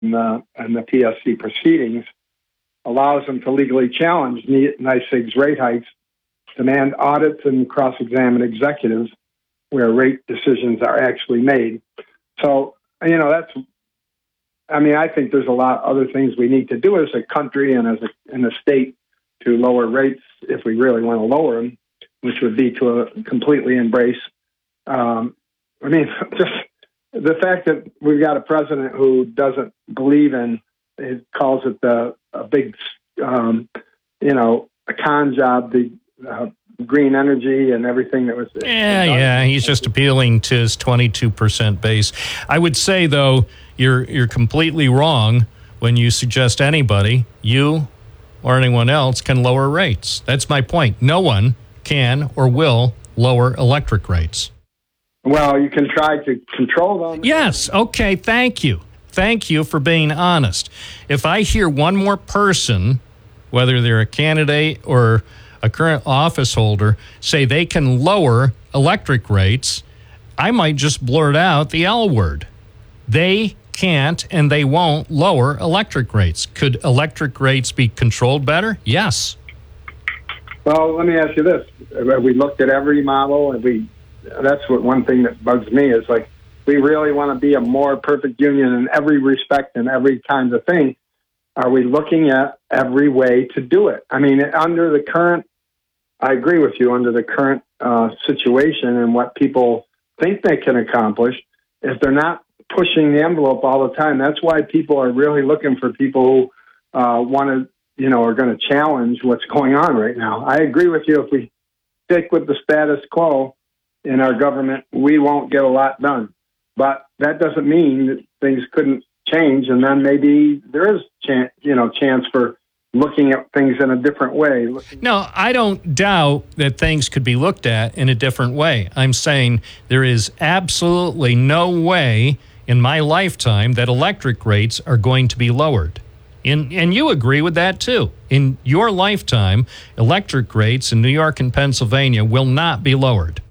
and the PSC proceedings allows them to legally challenge NYSEG's rate hikes, demand audits, and cross-examine executives where rate decisions are actually made. So, I think there's a lot of other things we need to do as a country and in a state to lower rates if we really want to lower them, which would be to completely embrace. Just the fact that we've got a president who doesn't believe in, it calls it a big, a con job, the green energy and everything that was. Yeah. He's just appealing to his 22% base. I would say, though, you're completely wrong when you suggest anybody, you or anyone else, can lower rates. That's my point. No one can or will lower electric rates. Well, you can try to control them. Yes. Okay. Thank you. Thank you for being honest. If I hear one more person, whether they're a candidate or a current office holder, say they can lower electric rates, I might just blurt out the L word. They can't and they won't lower electric rates. Could electric rates be controlled better? Yes. Well, let me ask you this. We looked at every model, and that's what one thing that bugs me is, like, we really want to be a more perfect union in every respect and every kind of thing. Are we looking at every way to do it? I mean, under the current, I agree with you, under the current situation and what people think they can accomplish, if they're not pushing the envelope all the time, that's why people are really looking for people who want to, are going to challenge what's going on right now. I agree with you. If we stick with the status quo in our government, we won't get a lot done. But that doesn't mean that things couldn't change, and then maybe there is chance for looking at things in a different way. No, I don't doubt that things could be looked at in a different way. I'm saying there is absolutely no way in my lifetime that electric rates are going to be lowered. And you agree with that, too. In your lifetime, electric rates in New York and Pennsylvania will not be lowered.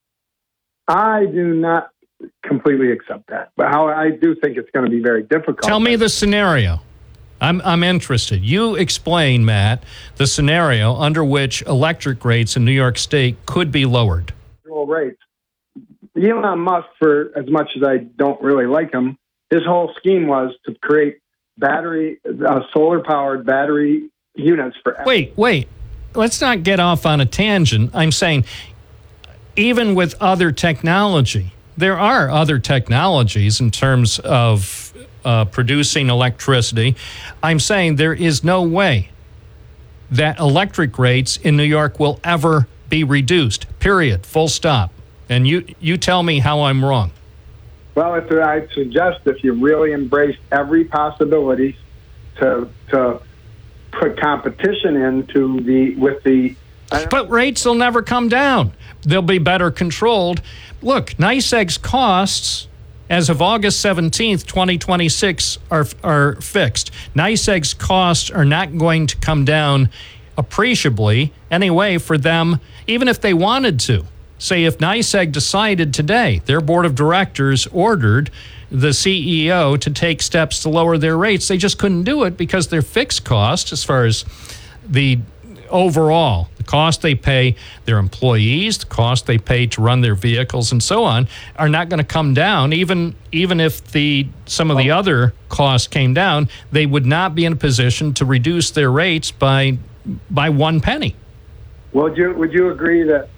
I do not completely accept that, but I do think it's going to be very difficult. Tell me the scenario. I'm interested. You explain, Matt, the scenario under which electric rates in New York State could be lowered. Rates. Elon Musk, for as much as I don't really like him, his whole scheme was to create solar-powered battery units for. Wait. Let's not get off on a tangent. I'm saying, even with other technology, there are other technologies in terms of producing electricity. I'm saying there is no way that electric rates in New York will ever be reduced, period, full stop. And you tell me how I'm wrong. Well, I'd suggest if you really embrace every possibility to put competition into But rates will never come down. They'll be better controlled. Look, NYSEG's costs as of August 17th, 2026 are fixed. NYSEG's costs are not going to come down appreciably anyway for them, even if they wanted to. Say if NYSEG decided today, their board of directors ordered the CEO to take steps to lower their rates, they just couldn't do it because their fixed cost, as far as the overall, the cost they pay their employees, the cost they pay to run their vehicles and so on, are not going to come down. Even if some of the other costs came down, they would not be in a position to reduce their rates by 1 penny. Well, would you agree that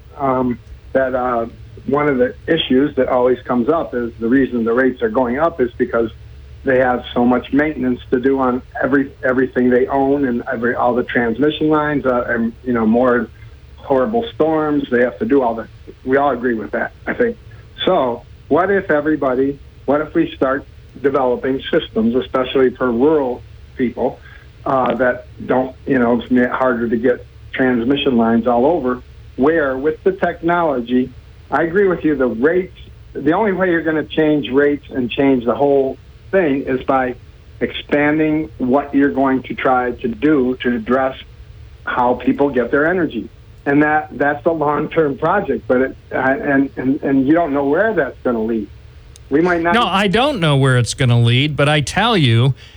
one of the issues that always comes up is the reason the rates are going up is because they have so much maintenance to do on everything they own and all the transmission lines and more horrible storms. They have to do all that. We all agree with that, I think. So what if we start developing systems, especially for rural people that don't, it's harder to get transmission lines all over, where with the technology, I agree with you, the rates, the only way you're going to change rates and change the whole thing is by expanding what you're going to try to do to address how people get their energy. And that's a long-term project, but and you don't know where that's going to lead. We might not. No, I don't know where it's going to lead, but I tell you,